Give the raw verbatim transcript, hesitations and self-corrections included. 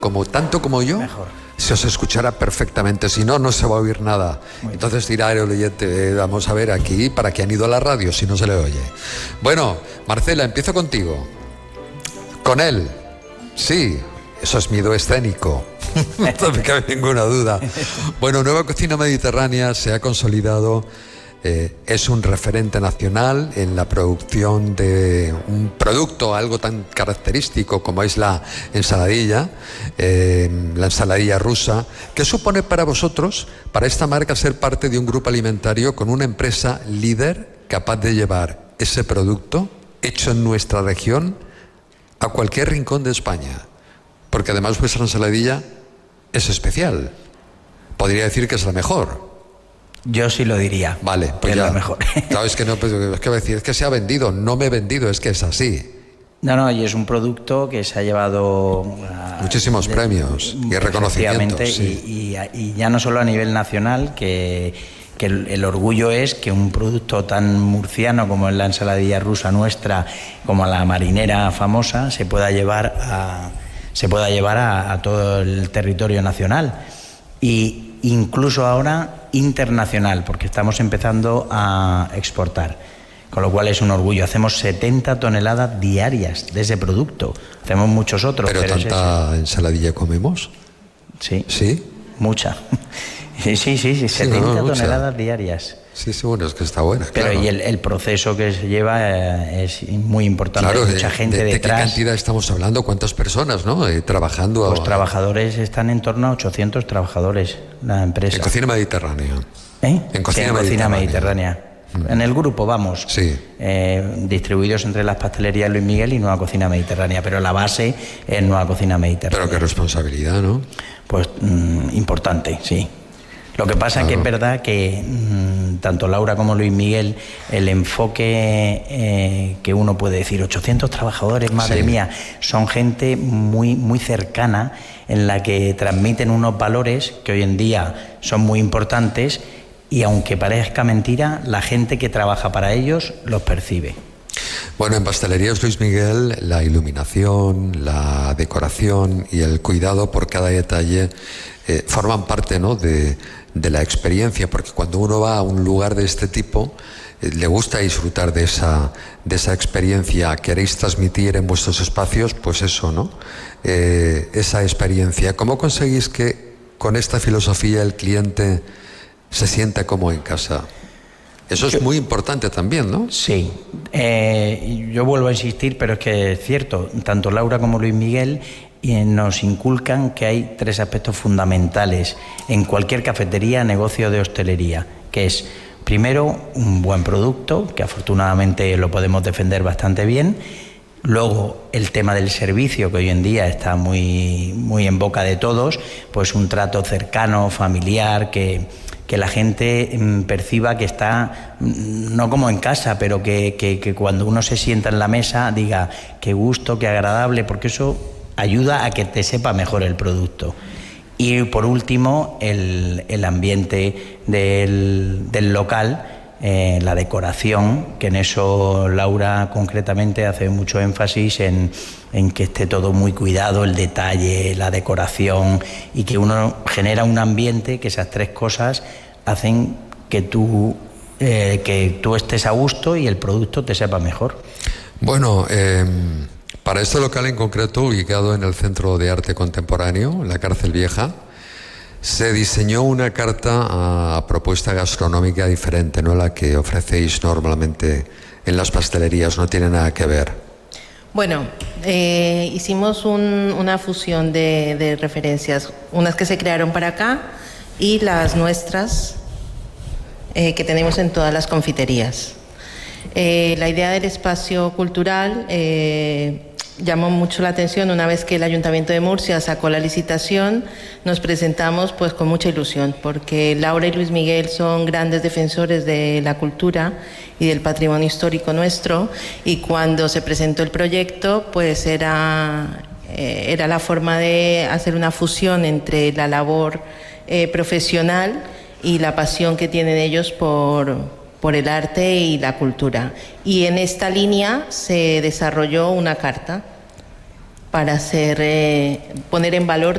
como tanto como yo, mejor. Se os escuchará perfectamente, si no, no se va a oír nada. Muy Entonces dirá el oyente, eh, vamos a ver aquí, ¿para qué han ido a la radio si no se le oye? Bueno, Marcela, empiezo contigo. Con él, sí, eso es miedo escénico, no me cabe ninguna duda. Bueno, Nueva Cocina Mediterránea se ha consolidado, eh, es un referente nacional en la producción de un producto, algo tan característico como es la ensaladilla, eh, la ensaladilla rusa. ¿Qué supone para vosotros, para esta marca, ser parte de un grupo alimentario con una empresa líder capaz de llevar ese producto hecho en nuestra región a cualquier rincón de España? Porque además vuestra ensaladilla es especial. Podría decir que es la mejor. Yo sí lo diría. Vale, pues es ya. lo mejor. Claro, es que no, pues, es que voy a decir, es que se ha vendido, no me he vendido, es que es así. No, no, y es un producto que se ha llevado a, muchísimos de, premios y reconocimientos. Sí. Y, y, y ya no solo a nivel nacional, que, que el, el orgullo es que un producto tan murciano como es la ensaladilla rusa nuestra, como la marinera famosa, se pueda llevar a, se pueda llevar a, a todo el territorio nacional. Y incluso ahora internacional, porque estamos empezando a exportar, con lo cual es un orgullo. Hacemos setenta toneladas diarias de ese producto, hacemos muchos otros. ¿Pero, pero tanta ensaladilla comemos? Sí, ¿Sí? Mucha. Sí, sí, sí, sí, setenta sí, no, toneladas diarias. Sí, sí, bueno, es que está buena. Pero claro. y el, el proceso que se lleva eh, es muy importante. Claro, hay mucha de, gente de, detrás. ¿De qué cantidad estamos hablando? ¿Cuántas personas, no? Eh, trabajando. Los a... trabajadores están en torno a ochocientos trabajadores, la empresa. En Cocina Mediterránea. ¿Eh? En Cocina, sí, en Mediterránea. Cocina Mediterránea. Mm. En el grupo, vamos. Sí. Eh, distribuidos entre las pastelerías Luis Miguel y Nueva Cocina Mediterránea, pero la base es Nueva Cocina Mediterránea. Pero qué responsabilidad, ¿no? Pues mmm, importante, sí. Lo que pasa claro. que es verdad que mmm, tanto Laura como Luis Miguel, el enfoque eh, que uno puede decir, ochocientos trabajadores, madre sí. mía, son gente muy, muy cercana en la que transmiten unos valores que hoy en día son muy importantes y aunque parezca mentira, la gente que trabaja para ellos los percibe. Bueno, en Pastelerías Luis Miguel, la iluminación, la decoración y el cuidado por cada detalle eh, forman parte, ¿no?, de, de la experiencia, porque cuando uno va a un lugar de este tipo, eh, le gusta disfrutar de esa, de esa experiencia. Queréis transmitir en vuestros espacios, pues eso, ¿no? Eh, esa experiencia. ¿Cómo conseguís que con esta filosofía el cliente se sienta como en casa? Eso es muy importante también, ¿no? Sí. Eh, yo vuelvo a insistir, pero es que es cierto, tanto Laura como Luis Miguel eh, nos inculcan que hay tres aspectos fundamentales en cualquier cafetería, negocio de hostelería, que es, primero, un buen producto, que afortunadamente lo podemos defender bastante bien. Luego, el tema del servicio, que hoy en día está muy, muy en boca de todos, pues un trato cercano, familiar, que... que la gente perciba que está, no como en casa, pero que, que, que cuando uno se sienta en la mesa diga qué gusto, qué agradable, porque eso ayuda a que te sepa mejor el producto. Y por último, el, el ambiente del, del local, eh, la decoración, que en eso Laura concretamente hace mucho énfasis en, en que esté todo muy cuidado, el detalle, la decoración, y que uno genera un ambiente que esas tres cosas hacen que tú, eh, que tú estés a gusto y el producto te sepa mejor. Bueno, eh, para este local en concreto, ubicado en el Centro de Arte Contemporáneo, la Cárcel Vieja, se diseñó una carta a propuesta gastronómica diferente, no la que ofrecéis normalmente en las pastelerías, no tiene nada que ver. Bueno, eh, hicimos un, una fusión de, de referencias, unas que se crearon para acá y las nuestras eh, que tenemos en todas las confiterías. Eh, la idea del espacio cultural eh, llamó mucho la atención. Una vez que el Ayuntamiento de Murcia sacó la licitación, nos presentamos pues con mucha ilusión, porque Laura y Luis Miguel son grandes defensores de la cultura y del patrimonio histórico nuestro, y cuando se presentó el proyecto pues era, eh, era la forma de hacer una fusión entre la labor eh, profesional y la pasión que tienen ellos por, por el arte y la cultura. Y en esta línea se desarrolló una carta para hacer, eh, poner en valor